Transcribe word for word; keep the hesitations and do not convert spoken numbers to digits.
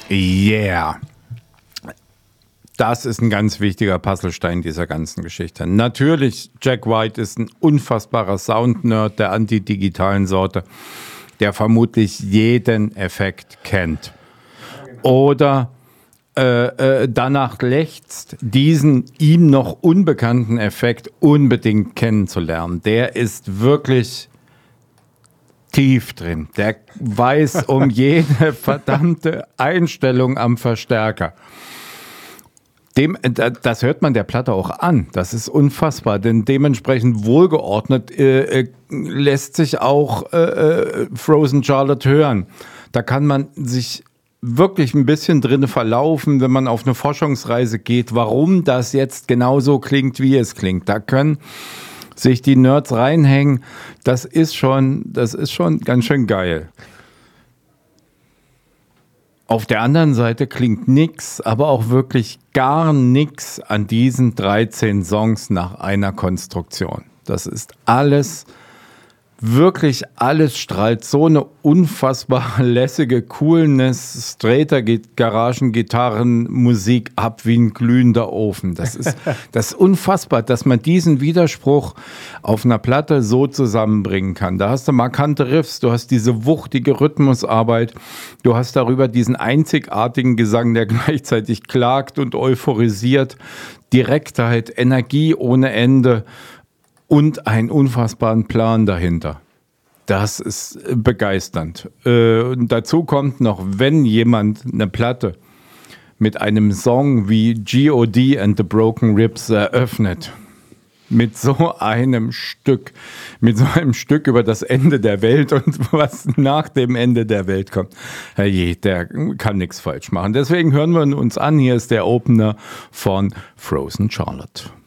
Yeah. Das ist ein ganz wichtiger Puzzlestein dieser ganzen Geschichte. Natürlich, Jack White ist ein unfassbarer Sound-Nerd der antidigitalen Sorte, der vermutlich jeden Effekt kennt. Oder äh, äh, danach lechzt, diesen ihm noch unbekannten Effekt unbedingt kennenzulernen. Der ist wirklich tief drin. Der weiß um jede verdammte Einstellung am Verstärker. Dem, das hört man der Platte auch an. Das ist unfassbar, denn dementsprechend wohlgeordnet äh, äh, lässt sich auch äh, Frozen Charlotte hören. Da kann man sich wirklich ein bisschen drin verlaufen, wenn man auf eine Forschungsreise geht, warum das jetzt genauso klingt, wie es klingt. Da können sich die Nerds reinhängen. Das ist schon, das ist schon ganz schön geil. Auf der anderen Seite klingt nix, aber auch wirklich gar nix an diesen dreizehn Songs nach einer Konstruktion. Das ist alles, wirklich alles strahlt so eine unfassbar lässige Coolness, straighter Garagengitarrenmusik ab wie ein glühender Ofen. Das ist, das ist unfassbar, dass man diesen Widerspruch auf einer Platte so zusammenbringen kann. Da hast du markante Riffs, du hast diese wuchtige Rhythmusarbeit, du hast darüber diesen einzigartigen Gesang, der gleichzeitig klagt und euphorisiert, Direktheit, Energie ohne Ende und einen unfassbaren Plan dahinter. Das ist begeisternd. Äh, und dazu kommt noch, wenn jemand eine Platte mit einem Song wie G O D and the Broken Ribs eröffnet, mit so einem Stück, mit so einem Stück über das Ende der Welt und was nach dem Ende der Welt kommt, herrje, der kann nichts falsch machen. Deswegen hören wir uns an. Hier ist der Opener von Frozen Charlotte.